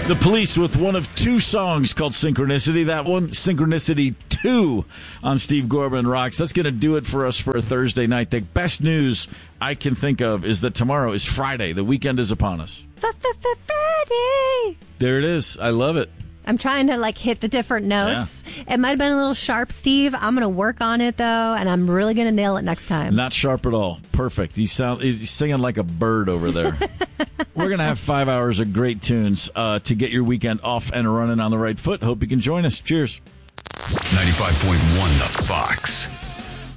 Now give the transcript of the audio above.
The Police with one of two songs called Synchronicity. That one, Synchronicity 2 on Steve Gorman Rocks. That's going to do it for us for a Thursday night. The best news I can think of is that tomorrow is Friday. The weekend is upon us. Friday. There it is. I love it. I'm trying to hit the different notes. Yeah. It might have been a little sharp, Steve. I'm going to work on it, though, and I'm really going to nail it next time. Not sharp at all. Perfect. He's singing like a bird over there. We're going to have 5 hours of great tunes to get your weekend off and running on the right foot. Hope you can join us. Cheers. 95.1 The Fox.